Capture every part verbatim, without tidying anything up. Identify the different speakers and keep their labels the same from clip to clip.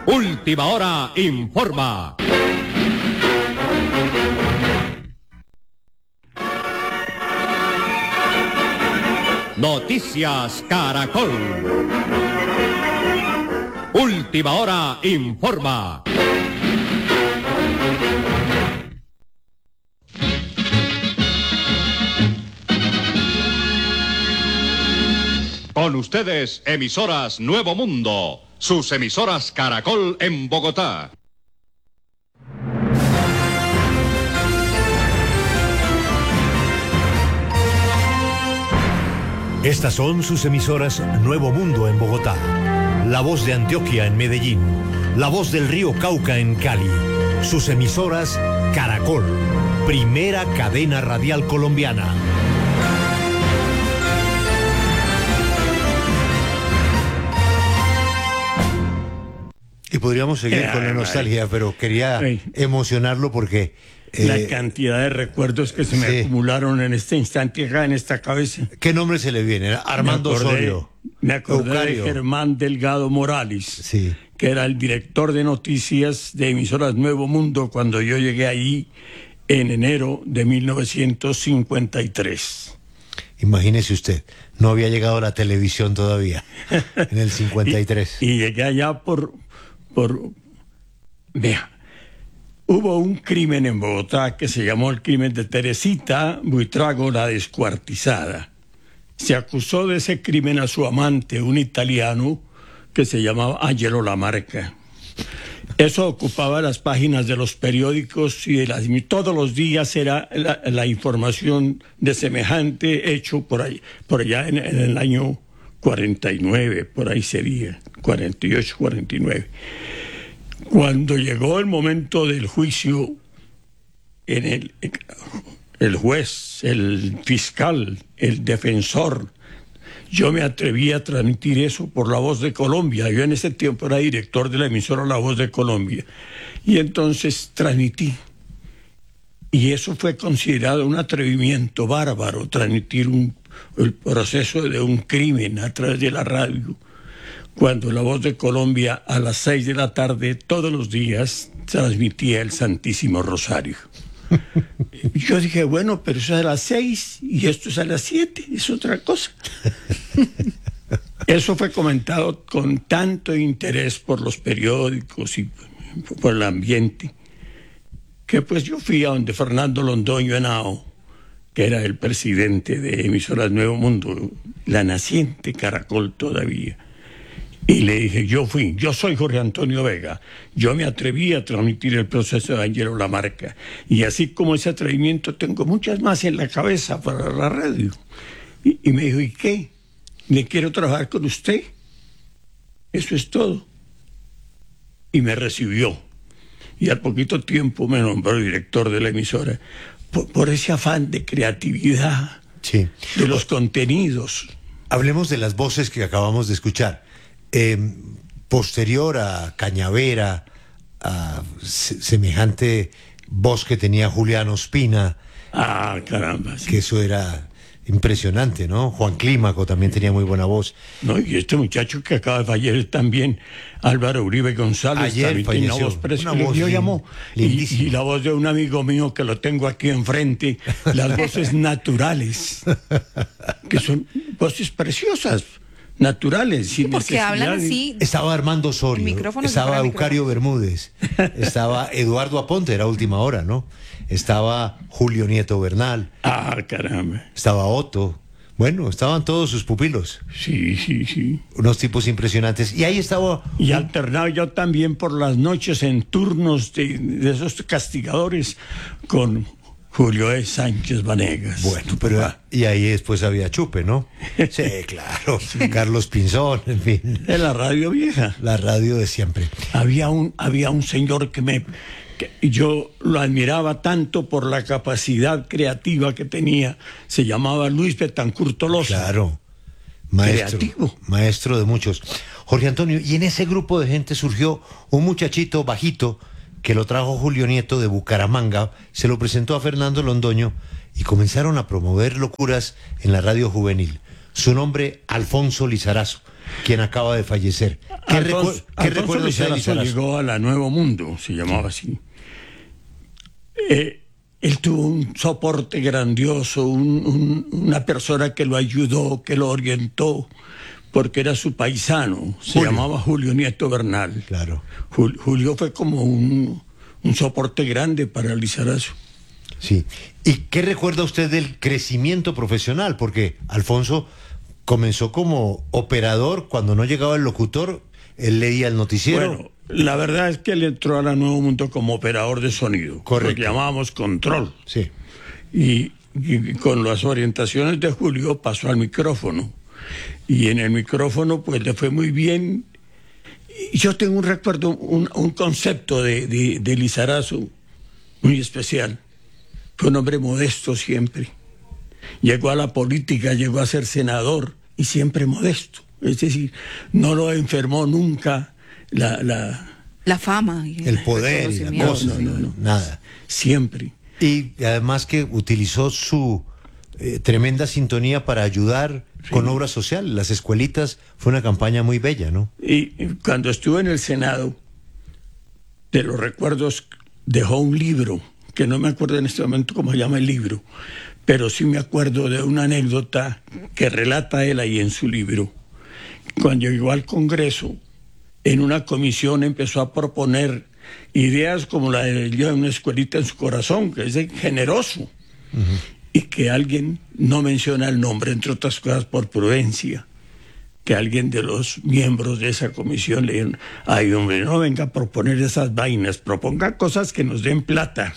Speaker 1: Última Hora informa. Noticias Caracol. Última Hora informa. Con ustedes, emisoras Nuevo Mundo, sus emisoras Caracol en Bogotá.
Speaker 2: Estas son sus emisoras Nuevo Mundo en Bogotá, La Voz de Antioquia en Medellín, La Voz del Río Cauca en Cali, sus emisoras Caracol, primera cadena radial colombiana. Y podríamos seguir eh, con la nostalgia, ay, pero quería ay. emocionarlo porque...
Speaker 3: Eh, la cantidad de recuerdos que se me sí. acumularon en este instante acá en esta cabeza.
Speaker 2: ¿Qué nombre se le viene? Armando
Speaker 3: me acordé,
Speaker 2: Osorio.
Speaker 3: Me acordé Eucario. de Germán Delgado Morales,
Speaker 2: sí.
Speaker 3: que era el director de noticias de emisoras Nuevo Mundo cuando yo llegué ahí en enero de mil novecientos cincuenta y tres.
Speaker 2: Imagínese usted, no había llegado la televisión todavía en el cincuenta y tres.
Speaker 3: y, y llegué allá por... por vea, hubo un crimen en Bogotá que se llamó el crimen de Teresita Buitrago la Descuartizada. Se acusó de ese crimen a su amante, un italiano que se llamaba Angelo Lamarca. Eso ocupaba las páginas de los periódicos y de las, todos los días era la, la información de semejante hecho por, ahí, por allá en, en el año cuarenta y nueve, por ahí sería, cuarenta y ocho, cuarenta y nueve. Cuando llegó el momento del juicio, en el, el juez, el fiscal, el defensor, yo me atreví a transmitir eso por La Voz de Colombia. Yo en ese tiempo era director de la emisora La Voz de Colombia. Y entonces transmití. Y eso fue considerado un atrevimiento bárbaro, transmitir un, el proceso de un crimen a través de la radio. Cuando La Voz de Colombia a las seis de la tarde todos los días transmitía el Santísimo Rosario. Yo dije, bueno, pero eso es a las seis y esto es a las siete, es otra cosa. Eso fue comentado con tanto interés por los periódicos y por el ambiente, que pues yo fui a donde Fernando Londoño Henao, que era el presidente de Emisoras Nuevo Mundo, la naciente Caracol todavía. Y le dije, yo fui, yo soy Jorge Antonio Vega, yo me atreví a transmitir el proceso de Angelo Lamarca, y así como ese atrevimiento tengo muchas más en la cabeza para la radio. Y, y me dijo, ¿y qué? ¿Me quiero trabajar con usted? Eso es todo. Y me recibió, y al poquito tiempo me nombró director de la emisora, por, por ese afán de creatividad,
Speaker 2: sí,
Speaker 3: de los contenidos.
Speaker 2: Hablemos de las voces que acabamos de escuchar. Eh, posterior a Cañavera, a se, semejante voz que tenía Julián Ospina.
Speaker 3: Ah, caramba. Sí.
Speaker 2: Que eso era impresionante, ¿no? Juan Clímaco también tenía muy buena voz.
Speaker 3: No, y este muchacho que acaba de fallecer también, Álvaro Uribe González,
Speaker 2: ayer
Speaker 3: también
Speaker 2: falleció,
Speaker 3: tenía una voz preciosa.
Speaker 2: Una voz
Speaker 3: yo llamó, y, y la voz de un amigo mío que lo tengo aquí enfrente, las voces naturales, que son voces preciosas. Naturales, sin
Speaker 4: porque
Speaker 3: necesidad.
Speaker 4: Hablan así.
Speaker 2: Estaba Armando Osorio, estaba Eucario Bermúdez, estaba Eduardo Aponte, era Última Hora, ¿no? Estaba Julio Nieto Bernal.
Speaker 3: Ah, caramba.
Speaker 2: Estaba Otto. Bueno, estaban todos sus pupilos.
Speaker 3: Sí, sí, sí.
Speaker 2: Unos tipos impresionantes. Y ahí estaba...
Speaker 3: Y alternaba yo también por las noches en turnos de, de esos castigadores con Julio E. Sánchez Vanegas.
Speaker 2: Bueno, pero ah. y ahí después había Chupe, ¿no? Sí, claro. Sí. Carlos Pinzón, en fin.
Speaker 3: De la radio vieja.
Speaker 2: La radio de siempre.
Speaker 3: Había un, había un señor que me... que yo lo admiraba tanto por la capacidad creativa que tenía. Se llamaba Luis Betancourt Tolosa.
Speaker 2: Claro. Maestro.
Speaker 3: Creativo.
Speaker 2: Maestro de muchos. Jorge Antonio, y en ese grupo de gente surgió un muchachito bajito que lo trajo Julio Nieto de Bucaramanga, se lo presentó a Fernando Londoño y comenzaron a promover locuras en la radio juvenil. su nombre Alfonso Lizarazo, quien acaba de fallecer. ¿Qué,
Speaker 3: Alfonso,
Speaker 2: recu ¿qué
Speaker 3: Alfonso
Speaker 2: recuerda usted de
Speaker 3: Lizarazo
Speaker 2: Lizarazo?
Speaker 3: llegó a la Nuevo Mundo, se llamaba así. Eh, él tuvo un soporte grandioso, un, un, una persona que lo ayudó, que lo orientó, porque era su paisano, se
Speaker 2: Julio.
Speaker 3: llamaba Julio Nieto Bernal.
Speaker 2: Claro.
Speaker 3: Jul, Julio fue como un, un soporte grande para Lizarazo.
Speaker 2: Sí. ¿Y qué recuerda usted del crecimiento profesional? Porque Alfonso comenzó como operador, cuando no llegaba el locutor, él leía el noticiero.
Speaker 3: Bueno, la verdad es que él entró a la Nuevo Mundo como operador de sonido.
Speaker 2: Correcto.
Speaker 3: Lo que llamábamos control.
Speaker 2: Sí.
Speaker 3: Y, y con las orientaciones de Julio pasó al micrófono. Y en el micrófono pues le fue muy bien. Y yo tengo un recuerdo, un, un concepto de, de, de Lizarazo muy especial. Fue un hombre modesto siempre. Llegó a la política, llegó a ser senador y siempre modesto. Es decir, no lo enfermó nunca la... la
Speaker 4: La fama. Y
Speaker 2: el poder y la cosa,
Speaker 3: no, no, no.
Speaker 2: nada.
Speaker 3: Siempre.
Speaker 2: Y además que utilizó su eh, tremenda sintonía para ayudar sí. con obras sociales. Las escuelitas fue una campaña muy bella, ¿no?
Speaker 3: Y, y cuando estuve en el Senado, de los recuerdos, dejó un libro, que no me acuerdo en este momento cómo se llama el libro, pero sí me acuerdo de una anécdota que relata él ahí en su libro. Cuando llegó al Congreso, en una comisión empezó a proponer ideas como la de una escuelita en su corazón, que es generoso, uh-huh. y que alguien no menciona el nombre, entre otras cosas por prudencia, que alguien de los miembros de esa comisión le dijeron: ay, hombre, no venga a proponer esas vainas, proponga cosas que nos den plata.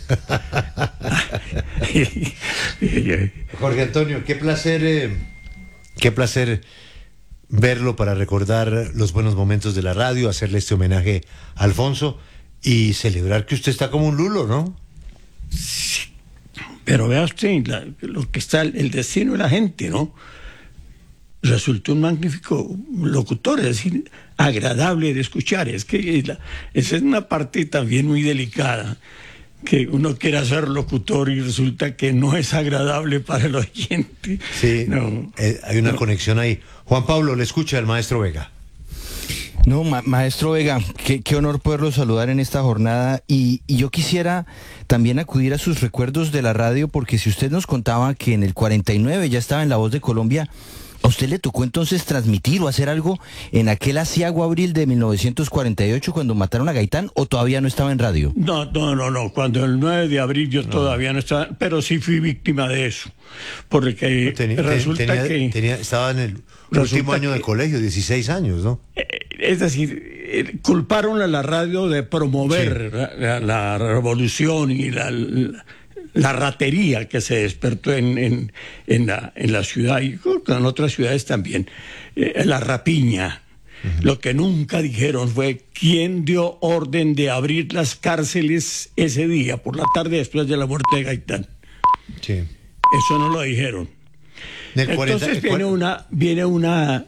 Speaker 2: Jorge Antonio, qué placer, eh, qué placer verlo para recordar los buenos momentos de la radio, hacerle este homenaje a Alfonso y celebrar que usted está como un lulo, ¿no?
Speaker 3: Sí, pero vea usted la, lo que está, el destino de la gente, ¿no? Resultó un magnífico locutor, es decir, agradable de escuchar. Es que la, esa es una parte también muy delicada, que uno quiera ser locutor y resulta que no es agradable para el oyente.
Speaker 2: Sí,
Speaker 3: no,
Speaker 2: eh, hay una
Speaker 3: no.
Speaker 2: conexión ahí. Juan Pablo, le escucha el maestro Vega.
Speaker 5: No, ma maestro Vega, qué, qué honor poderlo saludar en esta jornada y, y yo quisiera también acudir a sus recuerdos de la radio, porque si usted nos contaba que en el cuarenta y nueve ya estaba en La Voz de Colombia, ¿a usted le tocó entonces transmitir o hacer algo en aquel aciago abril de mil novecientos cuarenta y ocho cuando mataron a Gaitán, o todavía no estaba en radio?
Speaker 3: No, no, no, no. Cuando el nueve de abril yo no. todavía no estaba, pero sí fui víctima de eso. Porque
Speaker 2: tenía,
Speaker 3: resulta
Speaker 2: tenía,
Speaker 3: que...
Speaker 2: Tenía, estaba en el último año de colegio, dieciséis años, ¿no?
Speaker 3: Es decir, culparon a la radio de promover sí. la, la revolución y la... la la ratería que se despertó en, en, en, la, en la ciudad y en otras ciudades también, eh, la rapiña. Uh-huh. Lo que nunca dijeron fue quién dio orden de abrir las cárceles ese día, por la tarde después de la muerte de Gaitán.
Speaker 2: Sí.
Speaker 3: Eso no lo dijeron.
Speaker 2: Del
Speaker 3: Entonces
Speaker 2: cuarenta,
Speaker 3: viene una... Viene una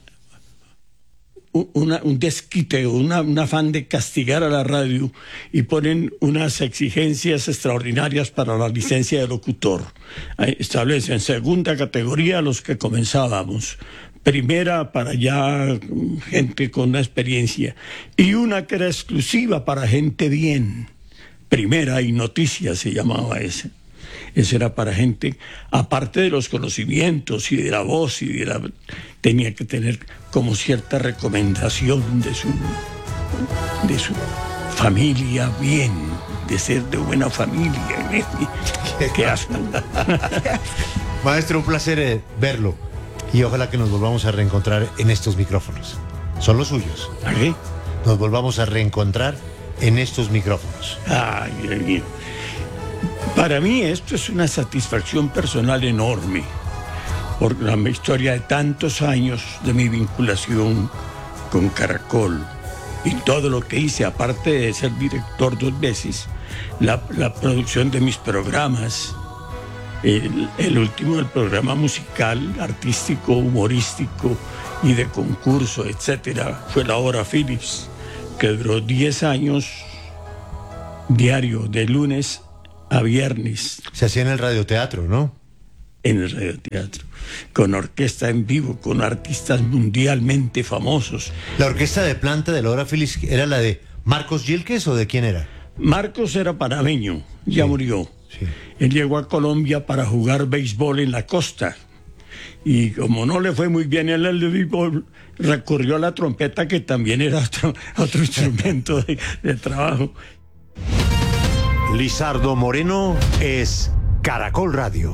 Speaker 3: Una, un desquite, una, un afán de castigar a la radio y ponen unas exigencias extraordinarias para la licencia de locutor. Establecen segunda categoría a los que comenzábamos, primera para ya gente con una experiencia y una que era exclusiva para gente bien, primera y noticias se llamaba ese. Eso era para gente, aparte de los conocimientos y de la voz y de la... tenía que tener como cierta recomendación de su, de su familia bien, de ser de buena familia. Qué asco.
Speaker 2: Maestro, un placer eh, verlo y ojalá que nos volvamos a reencontrar en estos micrófonos. Son los suyos.
Speaker 3: ¿A qué?
Speaker 2: Nos volvamos a reencontrar en estos micrófonos.
Speaker 3: Ay, Dios mío. Para mí esto es una satisfacción personal enorme por la historia de tantos años de mi vinculación con Caracol y todo lo que hice, aparte de ser director dos veces, la, la producción de mis programas, el, el último, el programa musical, artístico, humorístico y de concurso, etcétera, fue La Hora Phillips, que duró diez años diario, de lunes a viernes.
Speaker 2: Se hacía en el radioteatro, ¿no?
Speaker 3: En el radioteatro. con orquesta en vivo, con artistas mundialmente famosos.
Speaker 4: ¿La orquesta de planta de Laura Phillips era la de Marcos Yilques o de quién era?
Speaker 3: Marcos era panameño, ya
Speaker 4: Sí,
Speaker 3: murió.
Speaker 4: sí.
Speaker 3: Él llegó a Colombia para jugar béisbol en la costa. Y como no le fue muy bien en el béisbol, recurrió a la trompeta, que también era otro, otro instrumento de, de trabajo.
Speaker 2: Lizardo Moreno es Caracol Radio.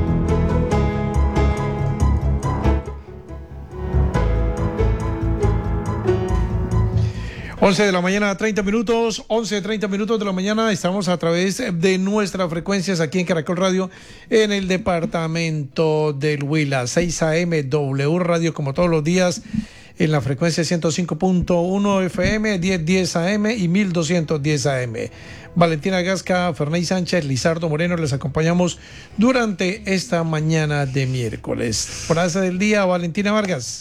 Speaker 6: once de la mañana, treinta minutos, once, treinta minutos de la mañana, estamos a través de nuestras frecuencias aquí en Caracol Radio, en el departamento del Huila, seis A M, W Radio, como todos los días, en la frecuencia ciento cinco punto uno F M, diez diez A M y mil doscientos diez A M. Valentina Gasca, Ferney Sánchez, Lizardo Moreno, les acompañamos durante esta mañana de miércoles. Frase del día, Valentina Vargas.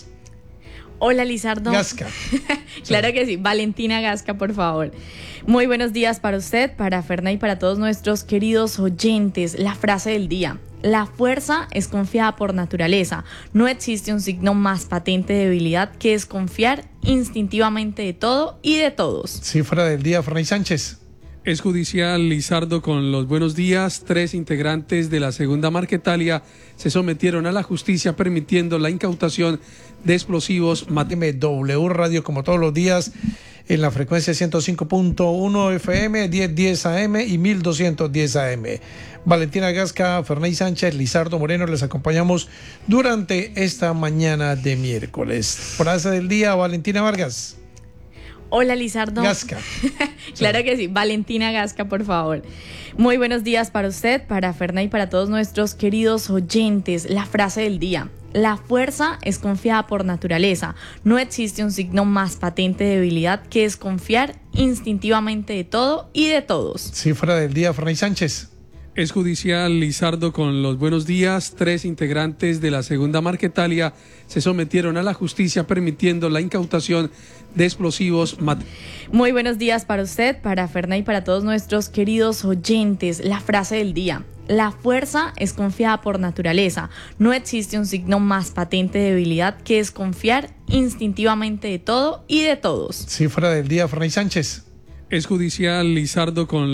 Speaker 7: Hola, Lizardo.
Speaker 6: Gasca.
Speaker 7: Claro que sí, Valentina Gasca, por favor. Muy buenos días para usted, para Ferna y para todos nuestros queridos oyentes. La frase del día: la fuerza es confiada por naturaleza. No existe un signo más patente de debilidad que desconfiar instintivamente de todo y de todos.
Speaker 6: Cifra del día, Ferney Sánchez.
Speaker 8: Es judicial, Lizardo, con los buenos días. Tres integrantes de la segunda Marquetalia se sometieron a la justicia permitiendo la incautación de explosivos.
Speaker 6: W Radio, como todos los días, en la frecuencia ciento cinco punto uno F M, diez diez A M y mil doscientos diez A M. Valentina Gasca, Ferney Sánchez, Lizardo Moreno, les acompañamos durante esta mañana de miércoles. Frase del día, Valentina Vargas.
Speaker 7: Hola, Lizardo.
Speaker 6: Gasca.
Speaker 7: Claro que sí, Valentina Gasca, por favor. Muy buenos días para usted, para Ferna y para todos nuestros queridos oyentes. La frase del día: la fuerza es confiada por naturaleza. No existe un signo más patente de debilidad que desconfiar instintivamente de todo y de todos.
Speaker 6: Cifra del día, Ferney Sánchez.
Speaker 8: Es judicial, Lizardo, con los buenos días. Tres integrantes de la segunda Marquetalia se sometieron a la justicia permitiendo la incautación de explosivos.
Speaker 7: Muy buenos días para usted, para Ferna y para todos nuestros queridos oyentes. La frase del día: la fuerza es confiada por naturaleza. No existe un signo más patente de debilidad que desconfiar instintivamente de todo y de todos.
Speaker 6: Cifra del día, Ferney Sánchez.
Speaker 8: Es judicial, Lizardo, con